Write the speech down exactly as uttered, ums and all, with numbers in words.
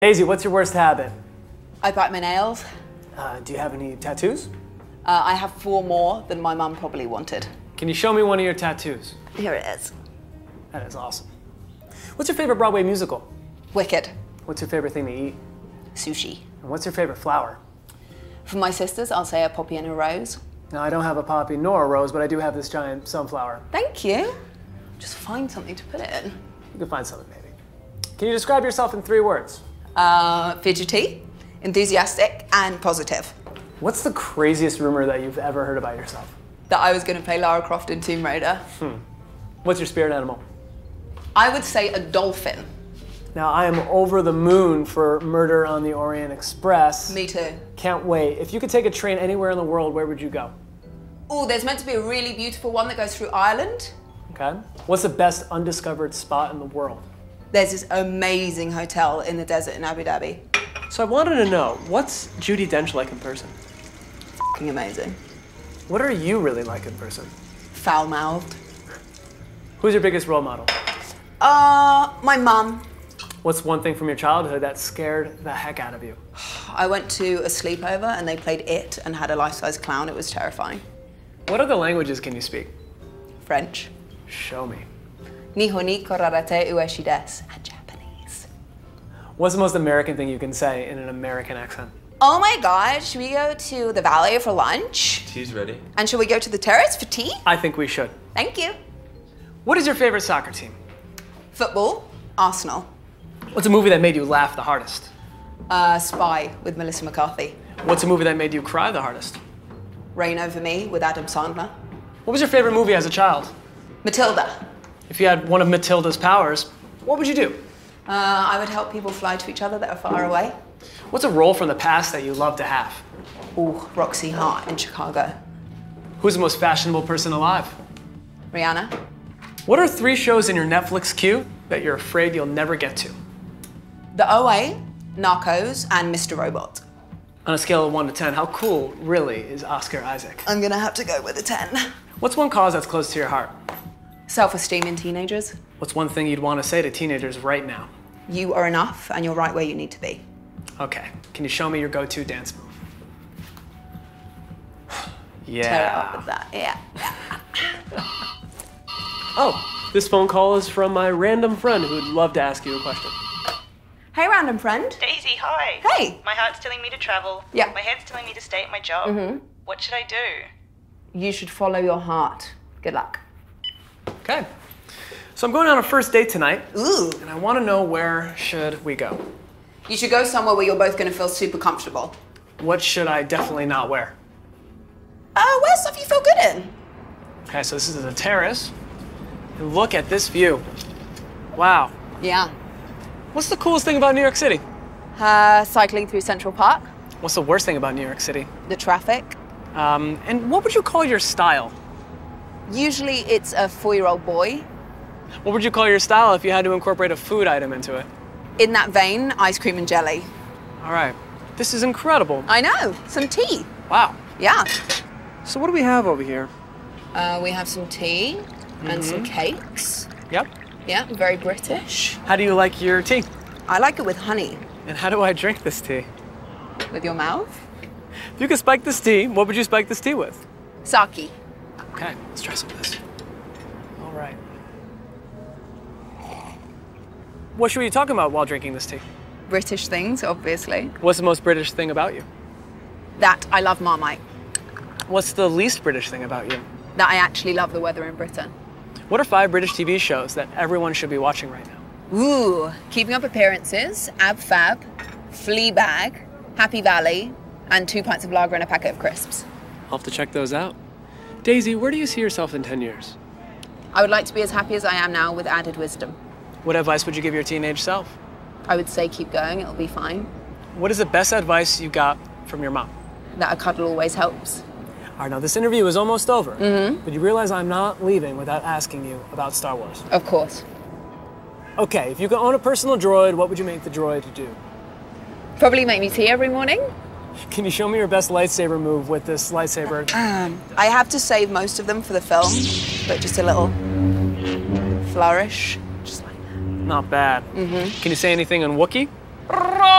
Daisy, what's your worst habit? I bite my nails. Uh, do you have any tattoos? Uh, I have four more than my mum probably wanted. Can you show me one of your tattoos? Here it is. That is awesome. What's your favorite Broadway musical? Wicked. What's your favorite thing to eat? Sushi. And what's your favorite flower? For my sisters, I'll say a poppy and a rose. Now, I don't have a poppy nor a rose, but I do have this giant sunflower. Thank you. Just find something to put it in. You can find something, maybe. Can you describe yourself in three words? Uh, fidgety, enthusiastic, and positive. What's the craziest rumor that you've ever heard about yourself? That I was going to play Lara Croft in Tomb Raider. Hmm. What's your spirit animal? I would say a dolphin. Now, I am over the moon for Murder on the Orient Express. Me too. Can't wait. If you could take a train anywhere in the world, where would you go? Oh, there's meant to be a really beautiful one that goes through Ireland. Okay. What's the best undiscovered spot in the world? There's this amazing hotel in the desert in Abu Dhabi. So I wanted to know, what's Judi Dench like in person? F***ing amazing. What are you really like in person? Foul-mouthed. Who's your biggest role model? Uh, my mum. What's one thing from your childhood that scared the heck out of you? I went to a sleepover and they played It and had a life-size clown. It was terrifying. What other languages can you speak? French. Show me. Nihon ni korarate ueshi desu. And Japanese. What's the most American thing you can say in an American accent? Oh my God, should we go to the valley for lunch? Tea's ready. And should we go to the terrace for tea? I think we should. Thank you. What is your favorite soccer team? Football, Arsenal. What's a movie that made you laugh the hardest? Uh, Spy with Melissa McCarthy. What's a movie that made you cry the hardest? Reign Over Me with Adam Sandler. What was your favorite movie as a child? Matilda. If you had one of Matilda's powers, what would you do? Uh, I would help people fly to each other that are far away. What's a role from the past that you love to have? Ooh, Roxy Hart in Chicago. Who's the most fashionable person alive? Rihanna. What are three shows in your Netflix queue that you're afraid you'll never get to? The O A, Narcos, and Mister Robot. On a scale of one to ten, how cool, really, is Oscar Isaac? I'm gonna have to go with a ten. What's one cause that's close to your heart? Self-esteem in teenagers. What's one thing you'd want to say to teenagers right now? You are enough and you're right where you need to be. Okay, can you show me your go-to dance move? Yeah. Tear it up with that, yeah. Oh, this phone call is from my random friend who'd love to ask you a question. Hey, random friend. Daisy, hi. Hey. My heart's telling me to travel. Yeah. My head's telling me to stay at my job. Mm-hmm. What should I do? You should follow your heart. Good luck. Okay. So I'm going on a first date tonight. Ooh. And I want to know, where should we go? You should go somewhere where you're both gonna feel super comfortable. What should I definitely not wear? Uh, wear stuff you feel good in. Okay, so this is the terrace. And look at this view. Wow. Yeah. What's the coolest thing about New York City? Uh, cycling through Central Park. What's the worst thing about New York City? The traffic. Um, and what would you call your style? Usually it's a four-year-old boy. What would you call your style if you had to incorporate a food item into it? In that vein, ice cream and jelly. All right. This is incredible. I know. Some tea. Wow. Yeah. So what do we have over here? Uh, we have some tea and some cakes. Yep. Yeah, very British. How do you like your tea? I like it with honey. And how do I drink this tea? With your mouth? If you could spike this tea, what would you spike this tea with? Sake. Okay, let's try some of this. All right. What should we be talking about while drinking this tea? British things, obviously. What's the most British thing about you? That I love Marmite. What's the least British thing about you? That I actually love the weather in Britain. What are five British T V shows that everyone should be watching right now? Ooh, Keeping Up Appearances, Ab Fab, Fleabag, Happy Valley, and two pints of lager and a packet of crisps. I'll have to check those out. Daisy, where do you see yourself in ten years? I would like to be as happy as I am now with added wisdom. What advice would you give your teenage self? I would say keep going, it'll be fine. What is the best advice you got from your mom? That a cuddle always helps. All right, now this interview is almost over, Mm-hmm. but you realize I'm not leaving without asking you about Star Wars. Of course. Okay, if you could own a personal droid, what would you make the droid do? Probably make me tea every morning. Can you show me your best lightsaber move with this lightsaber? Um, I have to save most of them for the film, but just a little flourish, just like that. Not bad. Mm-hmm. Can you say anything on Wookiee? Run!